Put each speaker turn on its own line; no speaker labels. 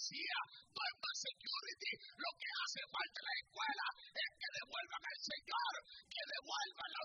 policía, no es más security. Lo que hace falta en la escuela es que devuelvan al Señor, que devuelvan